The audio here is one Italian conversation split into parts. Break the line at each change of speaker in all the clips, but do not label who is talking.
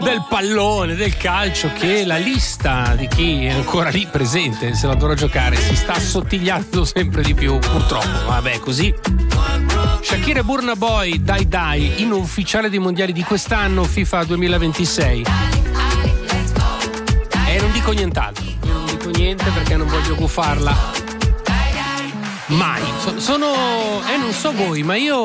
del pallone, del calcio, che la lista di chi è ancora lì presente se la dovrà giocare si sta assottigliando sempre di più, purtroppo. Vabbè, così. Shakira e Burna Boy, Dai Dai, in ufficiale dei mondiali di quest'anno FIFA 2026. E non dico nient'altro, io non dico niente perché non voglio gufarla mai. Non so voi, ma io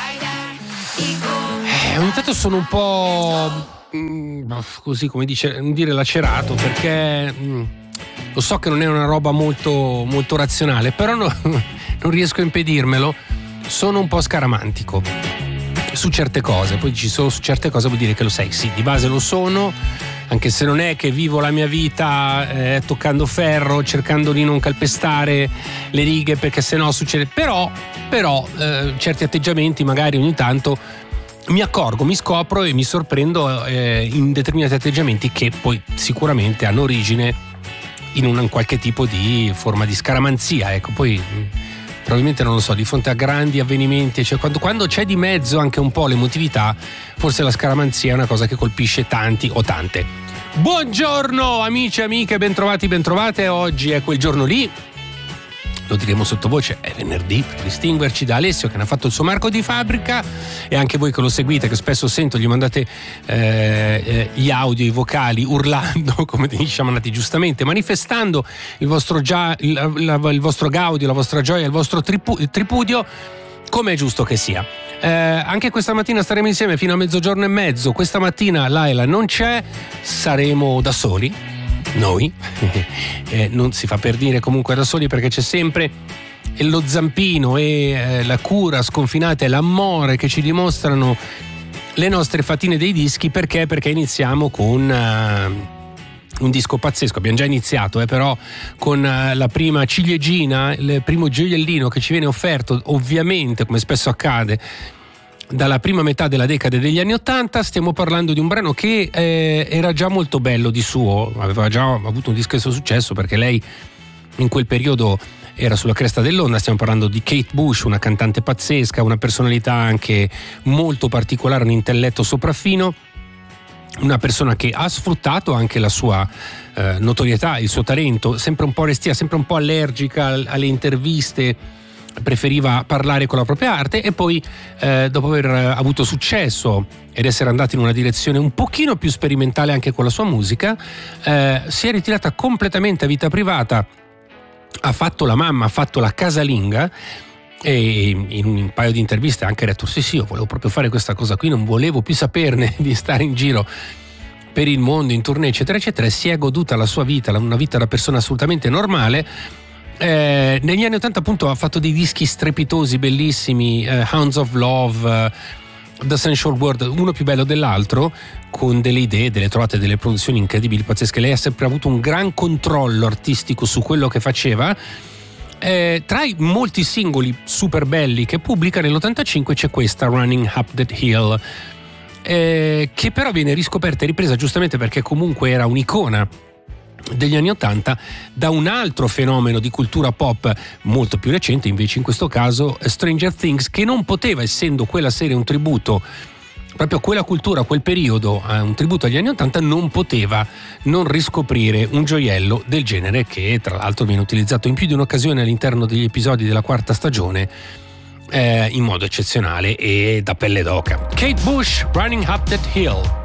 ogni tanto sono un po' così, come dire, lacerato, perché lo so che non è una roba molto, molto razionale, però non riesco a impedirmelo. Sono un po' scaramantico su certe cose. Poi dici solo su certe cose vuol dire che lo sei. Sì, di base lo sono, anche se non è che vivo la mia vita toccando ferro, cercando di non calpestare le righe, perché sennò succede. Però certi atteggiamenti magari ogni tanto mi accorgo, mi scopro e mi sorprendo in determinati atteggiamenti che poi sicuramente hanno origine in un qualche tipo di forma di scaramanzia. Ecco, poi probabilmente, non lo so, di fronte a grandi avvenimenti, cioè quando c'è di mezzo anche un po' l'emotività, forse la scaramanzia è una cosa che colpisce tanti o tante. Buongiorno amici e amiche, bentrovati, bentrovate. Oggi è quel giorno lì, lo diremo sottovoce, è venerdì, per distinguerci da Alessio che ne ha fatto il suo marco di fabbrica, e anche voi che lo seguite, che spesso sento gli mandate gli audio, i vocali urlando, come diciamo, andati giustamente manifestando il vostro il vostro gaudio, la vostra gioia, il vostro tripudio, come è giusto che sia. Anche questa mattina staremo insieme fino a 12:30. Questa mattina Laila non c'è, saremo da soli. Noi non si fa per dire comunque da soli, perché c'è sempre lo zampino e la cura sconfinata e l'amore che ci dimostrano le nostre fatine dei dischi. Perché iniziamo con un disco pazzesco. Abbiamo già iniziato però con la prima ciliegina, il primo gioiellino che ci viene offerto, ovviamente come spesso accade, dalla prima metà della decade degli anni '80. Stiamo parlando di un brano che era già molto bello di suo, aveva già avuto un discreto successo perché lei in quel periodo era sulla cresta dell'onda. Stiamo parlando di Kate Bush, una cantante pazzesca, una personalità anche molto particolare, un intelletto sopraffino, una persona che ha sfruttato anche la sua notorietà, il suo talento, sempre un po' restia, sempre un po' allergica alle interviste, preferiva parlare con la propria arte. E poi dopo aver avuto successo ed essere andata in una direzione un pochino più sperimentale anche con la sua musica, si è ritirata completamente a vita privata, ha fatto la mamma, ha fatto la casalinga, e in un paio di interviste ha anche detto sì, io volevo proprio fare questa cosa qui, non volevo più saperne di stare in giro per il mondo in tournée eccetera eccetera, e si è goduta la sua vita, una vita da persona assolutamente normale. Negli anni '80 appunto ha fatto dei dischi strepitosi, bellissimi, Hounds of Love, The Sensual World, uno più bello dell'altro, con delle idee, delle trovate, delle produzioni incredibili, pazzesche. Lei ha sempre avuto un gran controllo artistico su quello che faceva. Tra i molti singoli super belli che pubblica nell'85 c'è questa Running Up That Hill, che però viene riscoperta e ripresa giustamente perché comunque era un'icona degli anni '80 da un altro fenomeno di cultura pop molto più recente, invece in questo caso Stranger Things, che non poteva, essendo quella serie un tributo proprio a quella cultura, a quel periodo, un tributo agli anni '80, non poteva non riscoprire un gioiello del genere, che tra l'altro viene utilizzato in più di un'occasione all'interno degli episodi della quarta stagione in modo eccezionale e da pelle d'oca. Kate Bush, Running Up That Hill.